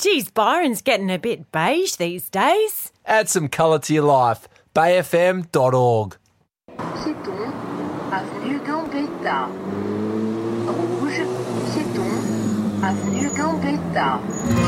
Geez, Byron's getting a bit beige these days. Add some colour to your life. bayfm.org. Piéton, avenue Gambetta. Rouge, piéton, avenue Gambetta.